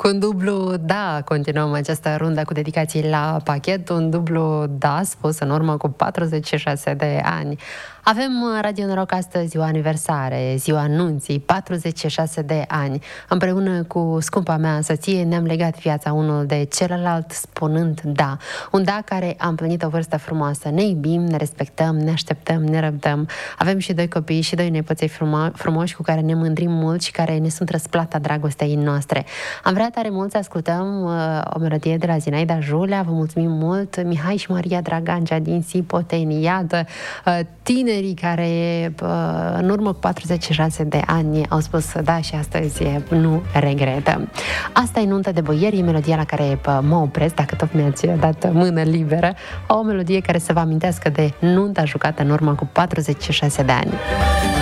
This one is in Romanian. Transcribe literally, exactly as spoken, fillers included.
un dublu da, continuăm această rundă cu dedicații la pachet, un dublu da spus în urmă cu patruzeci și șase de ani. Avem Radio Noroc astăzi ziua aniversare, ziua anunții, patruzeci și șase de ani. Împreună cu scumpa mea soție ne-am legat viața unul de celălalt spunând da. Un da care a împlinit o vârstă frumoasă. Ne iubim, ne respectăm, ne așteptăm, ne răbdăm. Avem și doi copii și doi nepoței frumo- frumoși cu care ne mândrim mult și care ne sunt răsplata dragostei noastre. Am vrea tare mult să ascultăm uh, o melodie de la Zinaida Julea. Vă mulțumim mult, Mihai și Maria Dragancea din Sipoteni. Iată, uh, tinerii care uh, în urmă cu patruzeci și șase de ani au spus da și astăzi nu regretă. Asta e Nuntă de boieri, e melodia la care uh, mă opresc, dacă tot mi-ați dat mână liberă. O melodie care să vă amintească de nunta jucată în urmă cu patruzeci și șase de ani.